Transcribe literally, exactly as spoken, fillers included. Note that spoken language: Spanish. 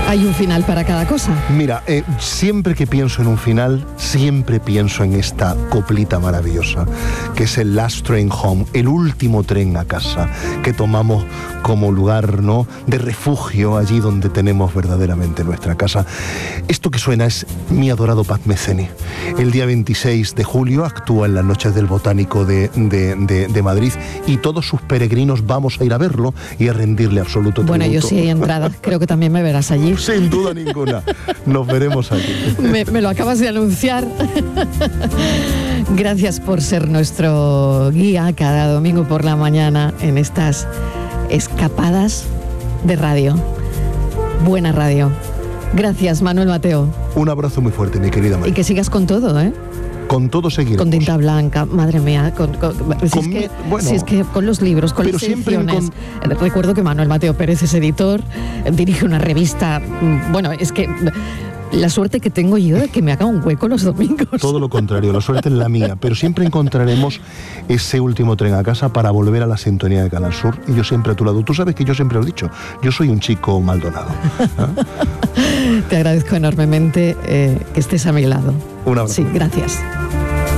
hay un final para cada cosa. Mira, eh, siempre que pienso en un final, siempre pienso en esta coplita maravillosa, que es el Last Train Home, el último tren a casa, que tomamos como lugar, ¿no?, de refugio allí donde tenemos verdaderamente nuestra casa. Esto que suena es Mi adorado Paz Meceni. El día veintiséis de julio actúa en las Noches del Botánico de, de, de, de Madrid, y todos sus peregrinos vamos a ir a verlo y a rendirle absoluto tributo. Bueno, yo sí hay entrada, creo que también me verás allí. Sin duda ninguna, nos veremos allí. Me, me lo acabas de anunciar. Gracias por ser nuestro guía cada domingo por la mañana en estas escapadas de radio. Buena radio. Gracias, Manuel Mateo. Un abrazo muy fuerte, mi querida María. Y que sigas con todo, ¿eh? Con todo seguiremos. Con tinta blanca, madre mía. Con, con, si, con es que, mi, bueno, si es que con los libros, con las ediciones. Con... Recuerdo que Manuel Mateo Pérez es editor, dirige una revista. Bueno, es que la suerte que tengo yo de que me haga un hueco los domingos. Todo lo contrario, la suerte es la mía. Pero siempre encontraremos ese último tren a casa para volver a la sintonía de Canal Sur. Y yo siempre a tu lado. Tú sabes que yo siempre lo he dicho. Yo soy un chico Maldonado. ¿Eh? Te agradezco enormemente eh, que estés a mi lado. Un abrazo. Sí, gracias.